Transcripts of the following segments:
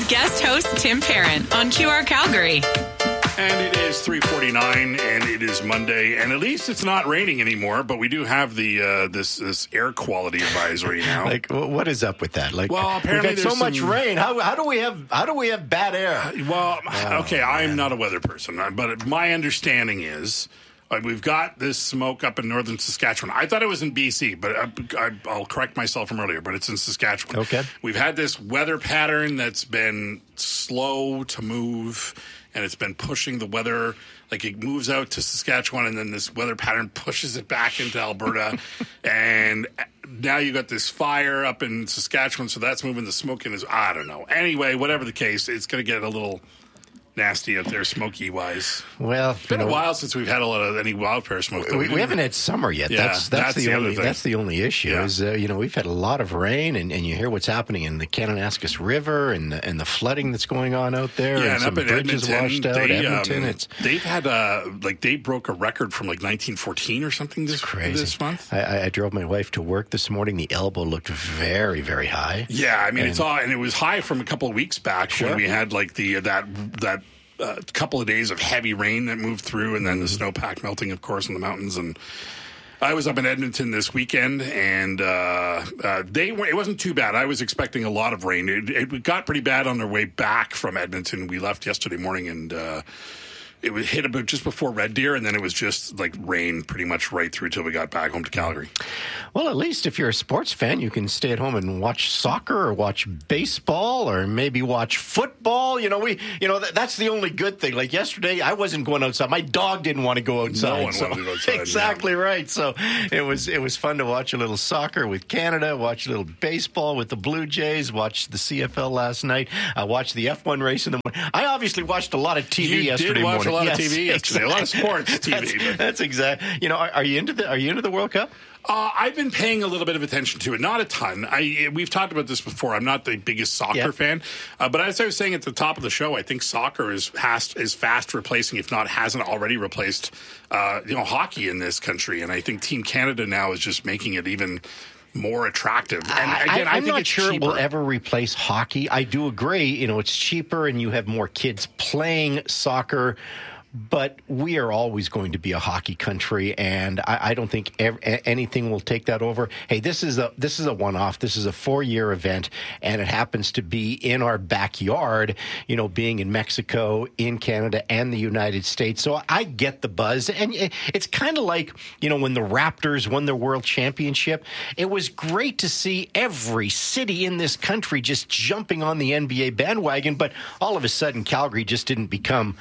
with guest host Tim Parent on QR Calgary. And it is 3:49, and it is Monday, and at least it's not raining anymore. But we do have the this air quality advisory now. Like, what is up with that? Like, well, apparently we've had so much rain. How do we have bad air? Well, okay, I'm not a weather person, but my understanding is we've got this smoke up in northern Saskatchewan. I thought it was in BC, but I'll correct myself from earlier. But it's in Saskatchewan. Okay, we've had this weather pattern that's been slow to move. And it's been pushing the weather, like it moves out to Saskatchewan, and then this weather pattern pushes it back into Alberta. And now you got this fire up in Saskatchewan, so that's moving the smoke in. I don't know. Anyway, whatever the case, it's going to get a little nasty out there, smoky-wise. Well, it's been a while since we've had any wildfire smoke. We haven't had summer yet. Yeah, that's the only issue. Yeah. Is we've had a lot of rain, and you hear what's happening in the Kananaskis River and the flooding that's going on out there. Yeah, and some up in bridges washed out. Edmonton, they've had they broke a record from 1914 or something this month. I drove my wife to work this morning. The elbow looked very, very high. Yeah, I mean and it was high from a couple of weeks back when we had like that couple of days of heavy rain that moved through, and then the snowpack melting, of course, in the mountains. And I was up in Edmonton this weekend, and it wasn't too bad. I was expecting a lot of rain. It got pretty bad on our way back from Edmonton. We left yesterday morning, and it would hit about just before Red Deer, and then it was just like rain pretty much right through till we got back home to Calgary. Well, at least if you're a sports fan, you can stay at home and watch soccer or watch baseball or maybe watch football. That's the only good thing. Like yesterday, I wasn't going outside. My dog didn't want to go outside. No one wanted to go outside. Exactly right. So it was fun to watch a little soccer with Canada, watch a little baseball with the Blue Jays, watch the CFL last night, watch the F1 race in the morning. I obviously watched a lot of TV yesterday morning. A lot of TV yesterday, a lot of sports TV. That's exactly. Are you into the World Cup? I've been paying a little bit of attention to it, not a ton. We've talked about this before. I'm not the biggest soccer fan, but as I was saying at the top of the show, I think soccer is fast replacing, if not hasn't already replaced, hockey in this country. And I think Team Canada now is just making it even more attractive. And again, I think not it's sure cheaper. It will ever replace hockey. I do agree. It's cheaper, and you have more kids playing soccer. But we are always going to be a hockey country, and I don't think anything will take that over. Hey, this is a one-off. This is a 4-year event, and it happens to be in our backyard, being in Mexico, in Canada, and the United States. So I get the buzz, and it's kind of like, when the Raptors won their world championship. It was great to see every city in this country just jumping on the NBA bandwagon, but all of a sudden, Calgary just didn't become,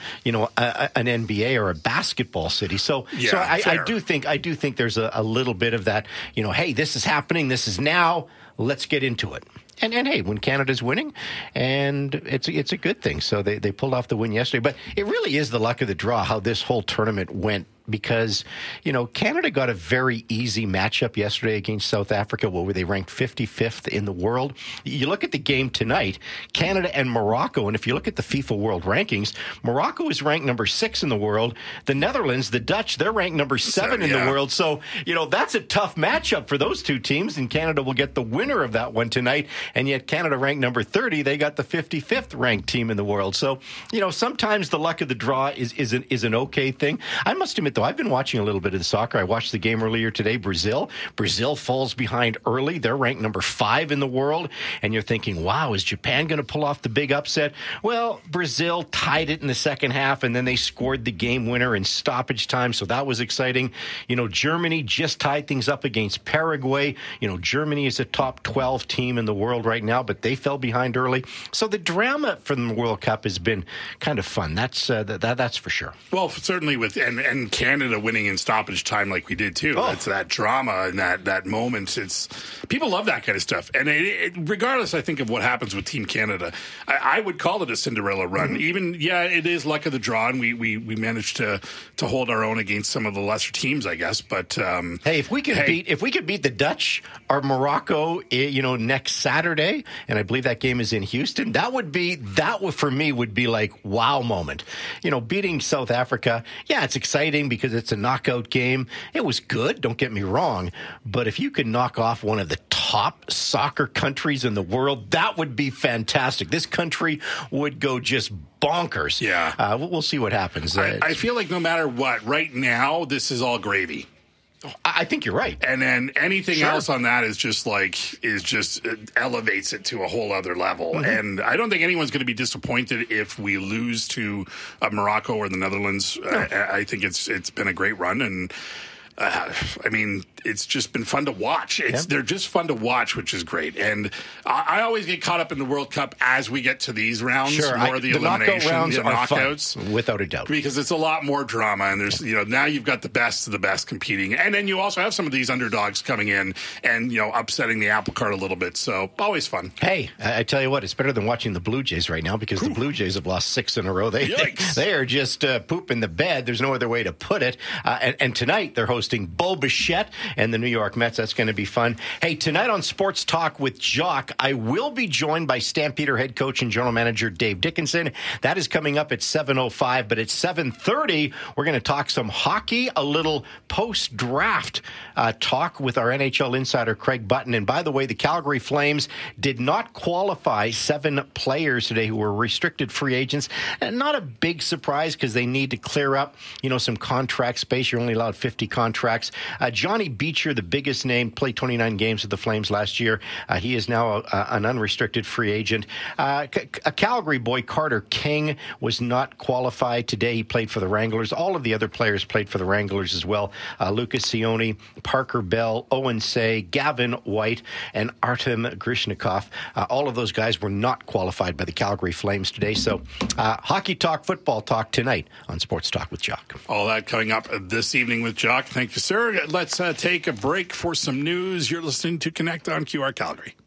an NBA or a basketball city. So I do think there's a little bit of that, hey, this is happening. This is now. Let's get into it. And hey, when Canada's winning, and it's a good thing. So they pulled off the win yesterday. But it really is the luck of the draw how this whole tournament went, because, Canada got a very easy matchup yesterday against South Africa, where they ranked 55th in the world. You look at the game tonight, Canada and Morocco, and if you look at the FIFA World Rankings, Morocco is ranked number 6 in the world. The Netherlands, the Dutch, they're ranked number 7 in the world. So, that's a tough matchup for those two teams, and Canada will get the winner of that one tonight. And yet Canada ranked number 30, they got the 55th ranked team in the world. So, sometimes the luck of the draw is an okay thing. I must admit, though, I've been watching a little bit of the soccer. I watched the game earlier today, Brazil. Brazil falls behind early. They're ranked number 5 in the world. And you're thinking, wow, is Japan going to pull off the big upset? Well, Brazil tied it in the second half, and then they scored the game winner in stoppage time. So that was exciting. Germany just tied things up against Paraguay. Germany is a top 12 team in the world right now, but they fell behind early. So the drama from the World Cup has been kind of fun. That's for sure. Well, certainly and Canada winning in stoppage time like we did too. Oh. That's that drama and that moment. People love that kind of stuff. And regardless, I think, of what happens with Team Canada, I would call it a Cinderella run. Mm-hmm. Even, it is luck of the draw, and we managed to hold our own against some of the lesser teams, I guess. But hey, if we could beat the Dutch or Morocco, next Saturday, and I believe that game is in Houston, that would for me would be like wow moment. Beating South Africa, it's exciting because it's a knockout game. It was good, don't get me wrong, but if you could knock off one of the top top soccer countries in the world, that would be fantastic. This country would go just bonkers. Yeah. We'll see what happens. I feel like no matter what, right now, this is all gravy. I think you're right. And then anything else on that is just it elevates it to a whole other level. Mm-hmm. And I don't think anyone's going to be disappointed if we lose to Morocco or the Netherlands. No. I think it's been a great run. And I mean, it's just been fun to watch. They're just fun to watch, which is great. And I always get caught up in the World Cup as we get to these rounds, more the elimination, rounds the knockouts, fun, without a doubt, because it's a lot more drama. And there's now you've got the best of the best competing, and then you also have some of these underdogs coming in and upsetting the apple cart a little bit. So always fun. Hey, I tell you what, it's better than watching the Blue Jays right now, because the Blue Jays have lost 6 in a row. They are just pooping the bed. There's no other way to put it. And tonight they're hosting Bo Bichette and the New York Mets. That's going to be fun. Hey, tonight on Sports Talk with Jock, I will be joined by Stampeder head coach and general manager Dave Dickinson. That is coming up at 7:05. But at 7:30, we're going to talk some hockey, a little post-draft talk with our NHL insider Craig Button. And by the way, the Calgary Flames did not qualify 7 players today who were restricted free agents. And not a big surprise, because they need to clear up, some contract space. You're only allowed 50 contracts. Johnny Beecher, the biggest name, played 29 games with the Flames last year. He is now an unrestricted free agent. A Calgary boy, Carter King, was not qualified today. He played for the Wranglers. All of the other players played for the Wranglers as well. Lucas Sioni, Parker Bell, Owen Say, Gavin White, and Artem Grishnikov. All of those guys were not qualified by the Calgary Flames today. So hockey talk, football talk tonight on Sports Talk with Jock. All that coming up this evening with Jock. Thank you, sir. Let's take a break for some news. You're listening to Connect on QR Calgary.